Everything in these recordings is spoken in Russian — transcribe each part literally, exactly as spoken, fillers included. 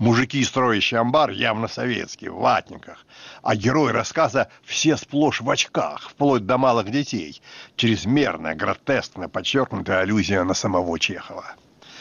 Мужики, строящие амбар, явно советские, в ватниках. А герой рассказа все сплошь в очках, вплоть до малых детей. Чрезмерная, гротескная, подчеркнутая аллюзия на самого Чехова.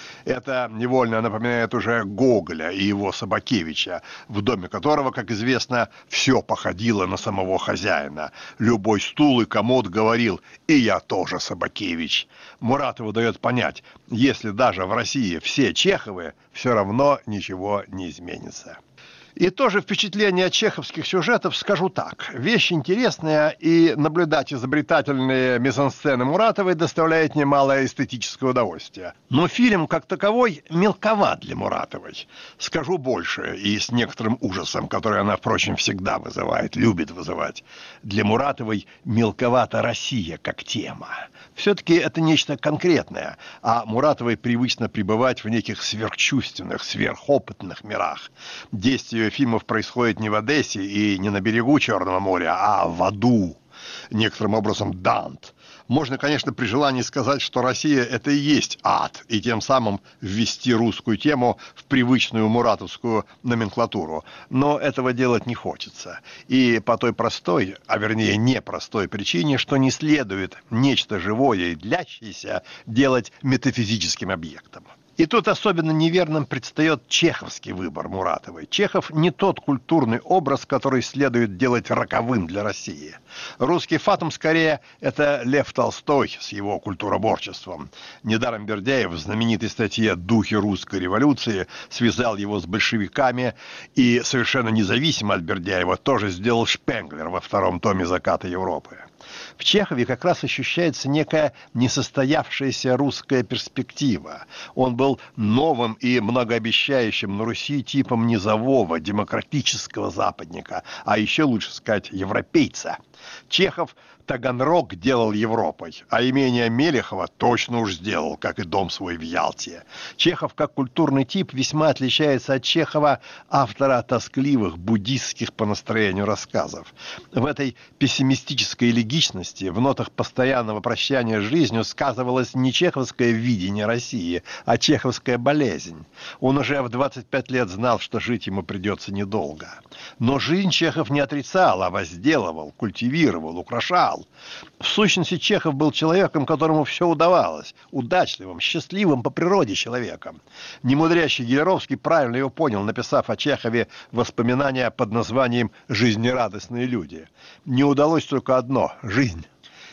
Это невольно напоминает уже Гоголя и его Собакевича, в доме которого, как известно, все походило на самого хозяина. Любой стул и комод говорил: «И я тоже Собакевич». Муратову дает понять, если даже в России все Чеховы, все равно ничего не изменится. И тоже впечатление от чеховских сюжетов скажу так. Вещь интересная, и наблюдать изобретательные мизансцены Муратовой доставляет немалое эстетическое удовольствие. Но фильм, как таковой, мелковат для Муратовой. Скажу больше, и с некоторым ужасом, который она, впрочем, всегда вызывает, любит вызывать. Для Муратовой мелковата Россия как тема. Все-таки это нечто конкретное, а Муратовой привычно пребывать в неких сверхчувственных, сверхопытных мирах. Действие фильмов происходит не в Одессе и не на берегу Черного моря, а в аду, некоторым образом Дант. Можно, конечно, при желании сказать, что Россия – это и есть ад, и тем самым ввести русскую тему в привычную муратовскую номенклатуру. Но этого делать не хочется. И по той простой, а вернее непростой причине, что не следует нечто живое и длящееся делать метафизическим объектом. И тут особенно неверным предстает чеховский выбор Муратовой. Чехов не тот культурный образ, который следует делать роковым для России. Русский фатум, скорее, это Лев Толстой с его культуроборчеством. Недаром Бердяев в знаменитой статье «Духи русской революции» связал его с большевиками, и совершенно независимо от Бердяева тоже сделал Шпенглер во втором томе «Заката Европы». В Чехове как раз ощущается некая несостоявшаяся русская перспектива. Он был новым и многообещающим на Руси типом низового, демократического западника, а еще лучше сказать европейца. Чехов Таганрог делал Европой, а имение Мелехова точно уж сделал, как и дом свой в Ялте. Чехов как культурный тип весьма отличается от Чехова, автора тоскливых, буддистских по настроению рассказов. В этой пессимистической элегичности, в нотах постоянного прощания с жизнью сказывалось не чеховское видение России, а чеховская болезнь. Он уже в двадцать пять лет знал, что жить ему придется недолго. Но жизнь Чехов не отрицал, а возделывал, культивировал, украшал. В сущности, Чехов был человеком, которому все удавалось, удачливым, счастливым по природе человеком. Немудрящий Гелеровский правильно его понял, написав о Чехове воспоминания под названием «Жизнерадостные люди». Не удалось только одно – жизнь.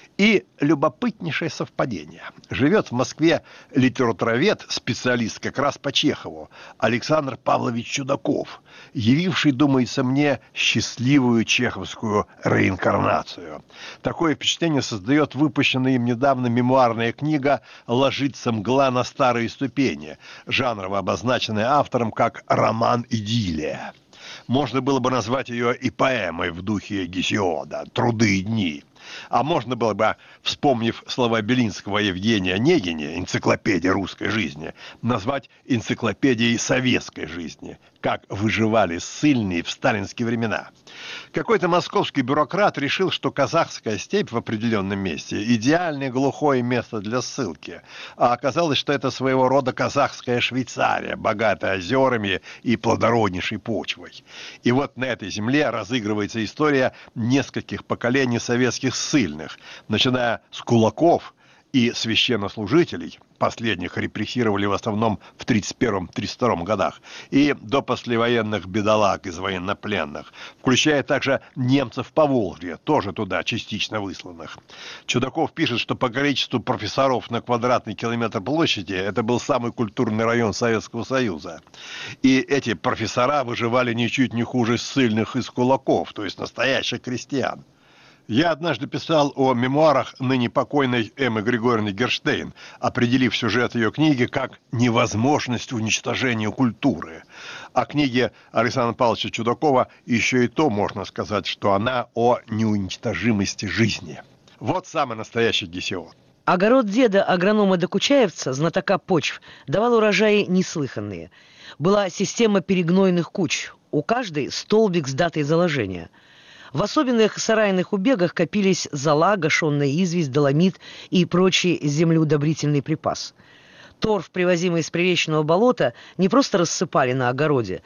И любопытнейшее совпадение. Живет в Москве литературовед, специалист как раз по Чехову, Александр Павлович Чудаков, явивший, думается мне, счастливую чеховскую реинкарнацию. Такое впечатление создает выпущенная им недавно мемуарная книга «Ложится мгла на старые ступени», жанрово обозначенная автором как «роман-идиллия». Можно было бы назвать ее и поэмой в духе Гесиода «Труды и дни». А можно было бы, вспомнив слова Белинского о Евгении Онегине, энциклопедия русской жизни, назвать энциклопедией советской жизни, как выживали ссыльные в сталинские времена. Какой-то московский бюрократ решил, что казахская степь в определенном месте – идеальное глухое место для ссылки, а оказалось, что это своего рода казахская Швейцария, богатая озерами и плодороднейшей почвой. И вот на этой земле разыгрывается история нескольких поколений советских ссыльных, начиная с кулаков и священнослужителей, последних репрессировали в основном в тридцать первом — тридцать втором годах, и до послевоенных бедолаг из военнопленных, включая также немцев по Волжье, тоже туда частично высланных. Чудаков пишет, что по количеству профессоров на квадратный километр площади это был самый культурный район Советского Союза. И эти профессора выживали ничуть не хуже ссыльных из кулаков, то есть настоящих крестьян. Я однажды писал о мемуарах ныне покойной Эммы Григорьевны Герштейн, определив сюжет ее книги как «невозможность уничтожения культуры». О книге Александра Павловича Чудакова еще и то можно сказать, что она о неуничтожимости жизни. Вот самый настоящий Гесиод. Огород деда агронома-докучаевца, знатока почв, давал урожаи неслыханные. Была система перегнойных куч, у каждой столбик с датой заложения. В особенных сарайных убегах копились зола, гашеная известь, доломит и прочий землеудобрительный припас. Торф, привозимый из приречного болота, не просто рассыпали на огороде,